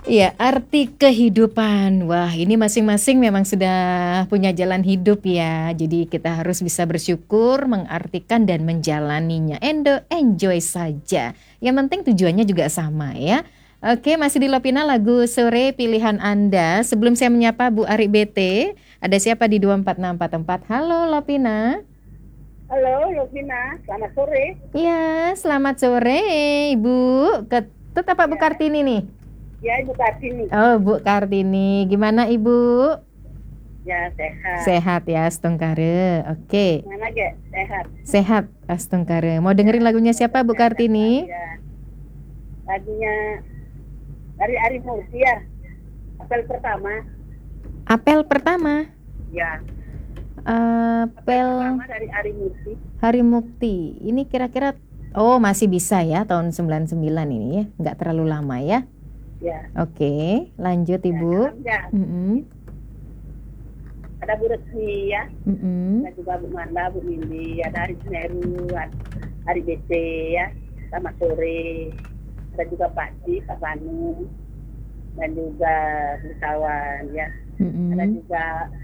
Iya, arti kehidupan. Wah, ini masing-masing memang sudah punya jalan hidup ya. Jadi kita harus bisa bersyukur, mengartikan dan menjalaninya. Enjoy saja. Yang penting tujuannya juga sama ya. Oke, masih di Lopina lagu sore pilihan Anda. Sebelum saya menyapa Bu Ari BT, ada siapa di 24644? Halo Lopina. Halo, Lovina. Selamat sore. Iya, selamat sore Ibu. Ketut apa Bu Kartini nih? Ya, Ibu Kartini. Oh, Bu Kartini. Gimana Ibu? Ya, sehat. Sehat ya, Astungkare. Oke. Mana, Ge? Sehat. Sehat, Astungkare. Mau dengerin lagunya siapa Bu Kartini? Ya. Lagunya dari Ari Murti ya. Apel pertama. Apel pertama. Ya. Apel pertama dari Ari Murti. Hari Mukti. Ini kira-kira masih bisa ya tahun 99 ini ya. Nggak terlalu lama ya. Ya. Oke, lanjut Ibu. Ya. Ada Bu Resmi ya. Ada juga Bu Manda, Bu Mindi, ada Ari Semeru, Ari BC ya. Selamat sore. Ada juga Pak Ci, Pak Banu, dan juga kawan ya. Ada juga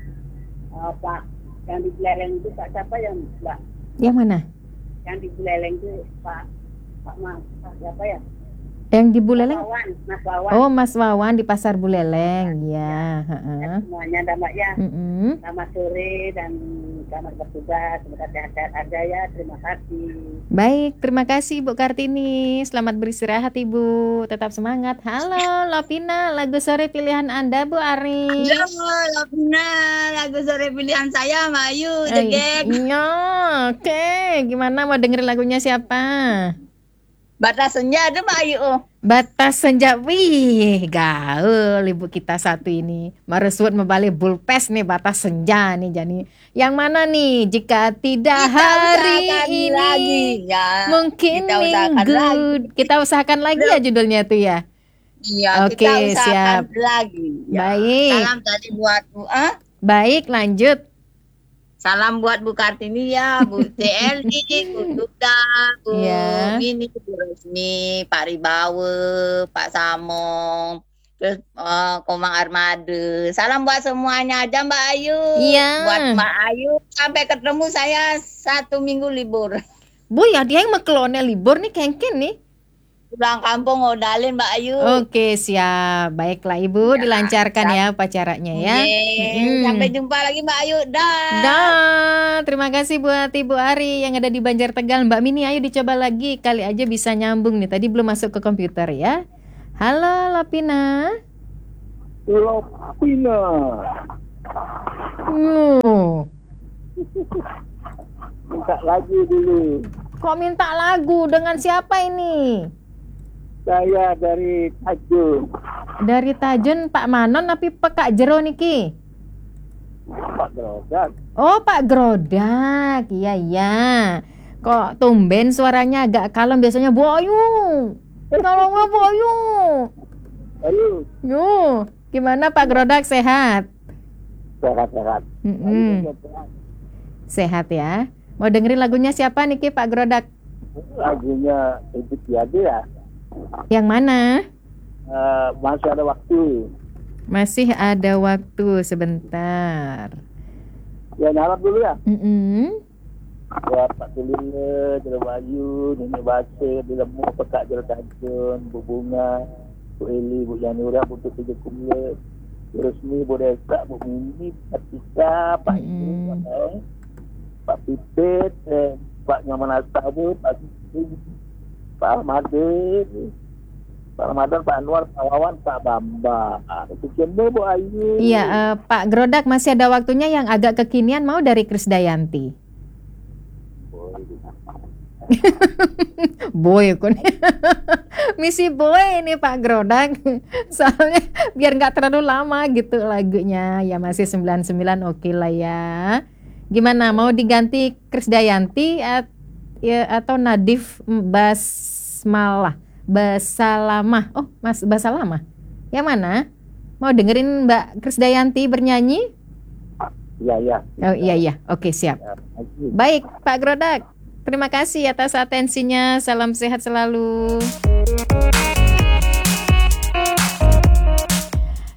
Pak yang di Buleleng itu Pak siapa yang Mbak? Yang mana? Yang di Buleleng itu Pak Mas siapa ya? Yang di Buleleng? Mas Wawan. Oh, Mas Wawan di Pasar Buleleng. Ya. Semuanya ada Mbak ya. Selamat sore dan selamat bertugas. Semoga sehat-sehat aja ya. Terima kasih. Baik, terima kasih Bu Kartini. Selamat beristirahat Ibu. Tetap semangat. Halo Lopina, lagu sore pilihan Anda Bu Ari. Halo Lopina, lagu sore pilihan saya Mbak Ayu, The Gang. Oke, gimana mau dengerin lagunya siapa? Batas Senja ada Mbak Ayu. Batas Senja, wih gaul ibu kita satu ini. Meresut membalik bulpes nih Batas Senja nih jadi. Yang mana nih? Jika tidak Kita hari ini lagi, ya. mungkin Kita minggu lagi. Kita usahakan lagi ya judulnya tuh ya. Iya, Oke, kita usahakan siap. lagi. Ya. Baik. Salam tadi buat Bu Baik, lanjut. Salam buat Bu Kartini ya, Bu TLI, Bu Duda, Bu Mini, Bu Resmi, Pak Ribawe, Pak Samong, terus Komang Armada. Salam buat semuanya aja Mbak Ayu. Iya. Buat Mbak Ayu, sampai ketemu saya 1 minggu libur. Bu, ya dia yang mekelone libur nih kengken nih. Pulang kampung ngodalin Mbak Ayu. Oke, siap. Baiklah Ibu, dilancarkan ya upacaranya ya. Sampai jumpa lagi Mbak Ayu. Dah. Terima kasih buat Ibu Ari yang ada di Banjar Tegal. Mbak Mini, ayo dicoba lagi. Kali aja bisa nyambung nih. Tadi belum masuk ke komputer ya. Halo Lopina. Lopina. Minta lagu dulu. Kok minta lagu? Dengan siapa ini? Saya dari Tajun. Dari Tajun Pak Manon tapi Pak Jero niki? Pak Grodak. Oh Pak Grodak. Iya. Kok tumben suaranya agak kalem, biasanya Bu Ayu. Tolong Bu Ayu. Ayu. Yo, gimana Pak Grodak, sehat? Sehat. Sehat ya. Mau dengerin lagunya siapa niki Pak Grodak? Lagunya Ibu Tiadi ya. Yang mana? Masih ada waktu. Masih ada waktu sebentar. Ya nyalap dulu ya. Buat Pak Tulinge, Jero Bayu, Nenek Bace, di Lemu, Pekak Jero Tajun, Bu Bunga, Bu Eli, Bu Yanura, Bu Tutu Kumle, Bu Resmi, Bu Desa, Bu Mini, Pak Tika, Pak Ibu, Pak Pipit, Pak Nyaman Astabu, Pak Sisi, Pak Ramadan, Pak Anwar, Pak Wawan, Pak Bamba. Sekian deh Bu Ayu. Iya, Pak Grodak masih ada waktunya yang agak kekinian, mau dari Krisdayanti. Boy kun. Misi boy ini Pak Grodak. Soalnya biar nggak terlalu lama gitu lagunya. Ya masih 99 oke lah ya. Gimana, mau diganti Krisdayanti atau Nadif Basalamah? Oh, Mas Basalamah. Yang mana? Mau dengerin Mbak Krisdayanti bernyanyi? Iya. Oh iya. Oke, siap. Baik, Pak Grodak. Terima kasih atas atensinya. Salam sehat selalu.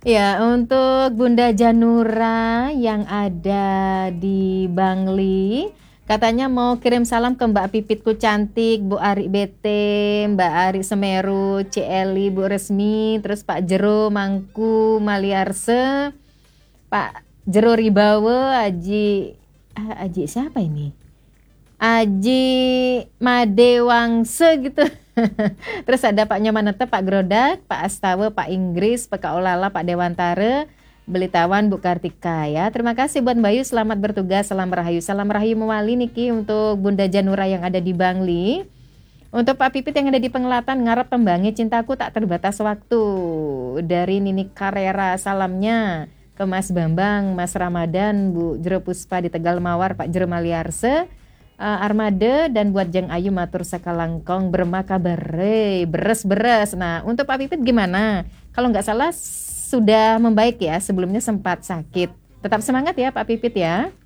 Ya, untuk Bunda Janura yang ada di Bangli, katanya mau kirim salam ke Mbak Pipitku cantik, Bu Ari BT, Mbak Ari Semeru, Celi, Bu Resmi, terus Pak Jero Mangku Maliarse, Pak Jero Ribawe, Aji siapa ini? Aji Madewangse gitu. Terus ada Pak Nyamanete, Pak Grodak, Pak Astawa, Pak Inggris, Pak Kaolala, Pak Dewantara, Belitawan, Bu Kartika ya. Terima kasih buat Bayu, selamat bertugas, salam rahayu mewali niki untuk Bunda Janura yang ada di Bangli. Untuk Pak Pipit yang ada di Pengelatan, ngarep tembangi cintaku tak terbatas waktu. Dari Nini Karera, salamnya ke Mas Bambang, Mas Ramadan, Bu Jero Puspa di Tegal Mawar, Pak Jero Maliarse, Armada, dan buat Jeng Ayu matur sakalangkong bermakabare beres. Nah, untuk Pak Pipit gimana? Kalau nggak salah sudah membaik ya, sebelumnya sempat sakit. Tetap semangat ya Pak Pipit ya.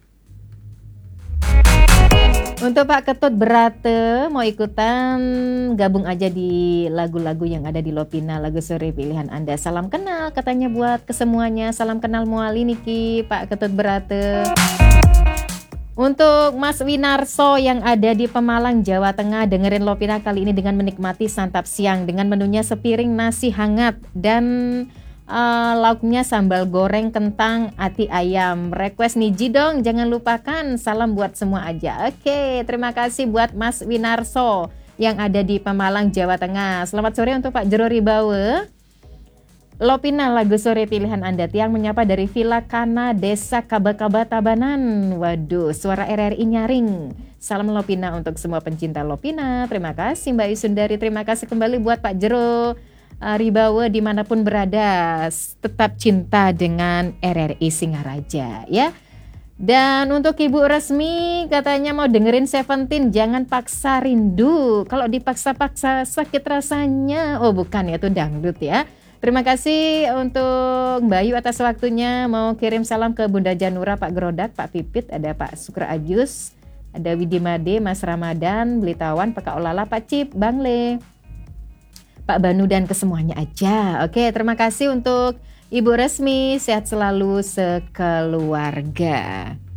Untuk Pak Ketut Berate mau ikutan, gabung aja di lagu-lagu yang ada di Lopina, lagu sore pilihan Anda. Salam kenal katanya buat kesemuanya. Salam kenal muali niki Pak Ketut Berate. Untuk Mas Winarso yang ada di Pemalang, Jawa Tengah, dengerin Lopina kali ini dengan menikmati santap siang dengan menunya sepiring nasi hangat dan lauknya sambal goreng kentang ati ayam. Request niji dong, jangan lupakan. Salam buat semua aja. Oke, terima kasih buat Mas Winarso yang ada di Pemalang, Jawa Tengah. Selamat sore untuk Pak Jero Ribawe. Lopina, lagu sore pilihan Anda. Tiang menyapa dari Villa Kana, Desa Kaba-Kaba, Tabanan. Waduh, suara RRI nyaring. Salam Lopina untuk semua pencinta Lopina. Terima kasih Mbak Yusundari. Terima kasih kembali buat Pak Jero Ribawe dimanapun berada. Tetap cinta dengan RRI Singaraja ya. Dan untuk Ibu Resmi katanya mau dengerin Seventeen, jangan paksa rindu. Kalau dipaksa-paksa sakit rasanya. Oh bukan ya, itu dangdut ya. Terima kasih untuk Mbak Ayu atas waktunya. Mau kirim salam ke Bunda Janura, Pak Grodak, Pak Pipit, ada Pak Sukra Ajus, ada Widi Made, Mas Ramadan, Belitawan, Pak Kaolala, Pak Cip, Bang Le, Pak Banu, dan kesemuanya aja. Oke, terima kasih untuk Ibu Resmi. Sehat selalu sekeluarga.